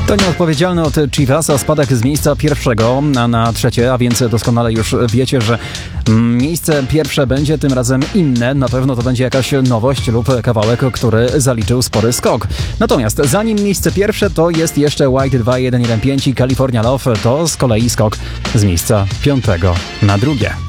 To nieodpowiedzialny od Chivasa spadek z miejsca pierwszego na trzecie, a więc doskonale już wiecie, że miejsce pierwsze będzie tym razem inne. Na pewno to będzie jakaś nowość lub kawałek, który zaliczył spory skok. Natomiast zanim miejsce pierwsze, to jest jeszcze White 2115 i California Love, to z kolei skok z miejsca piątego na drugie.